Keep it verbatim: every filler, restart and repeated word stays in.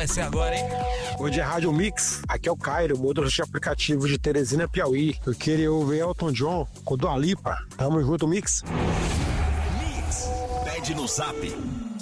vai ser agora, hein? Bom dia, Rádio Mix. Aqui é o Cairo, motorista de aplicativo de Teresina, Piauí. Eu queria ouvir Elton John com Dua Lipa. Tamo junto, Mix. Mix. Pede no Zap